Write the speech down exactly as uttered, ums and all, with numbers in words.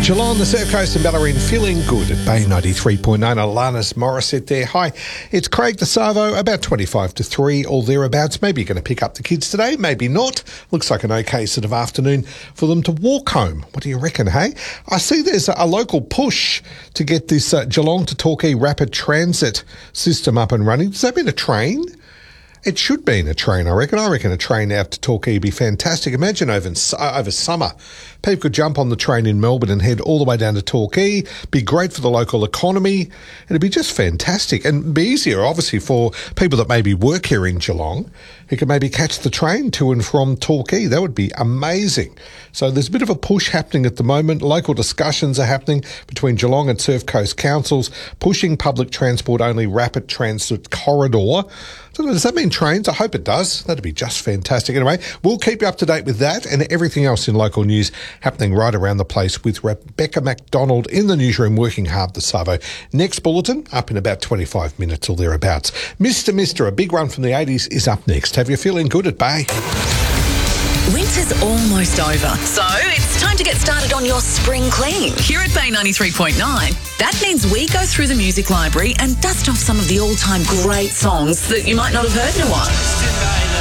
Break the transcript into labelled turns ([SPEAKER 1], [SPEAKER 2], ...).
[SPEAKER 1] Geelong, the Surf Coast and Bellarine feeling good at Bay ninety-three point nine. Alanis Morissette there. Hi, it's Craig the Savo, about twenty-five to three or thereabouts. Maybe you're going to pick up the kids today, maybe not. Looks like an okay sort of afternoon for them to walk home. What do you reckon, hey? I see there's a, a local push to get this uh, Geelong to Torquay rapid transit system up and running. Does that mean a train? It should be in a train, I reckon. I reckon a train out to Torquay would be fantastic. Imagine over, over summer, people could jump on the train in Melbourne and head all the way down to Torquay. Be great for the local economy. It'd be just fantastic and be easier, obviously, for people that maybe work here in Geelong who can maybe catch the train to and from Torquay. That would be amazing. So there's a bit of a push happening at the moment. Local discussions are happening between Geelong and Surf Coast councils, pushing public transport only rapid transit corridor. I don't know, does that mean trains? I hope it does. That'd be just fantastic. Anyway, we'll keep you up to date with that and everything else in local news happening right around the place with Rebecca MacDonald in the newsroom working hard this Savo. Next bulletin up in about twenty-five minutes or thereabouts. Mister Mister, a big one from the eighties, is up next. Have you feeling good at Bay?
[SPEAKER 2] Winter's almost over, so it's time to get started on your spring clean. Here at Bay ninety-three point nine, that means we go through the music library and dust off some of the all-time great songs that you might not have heard in a while.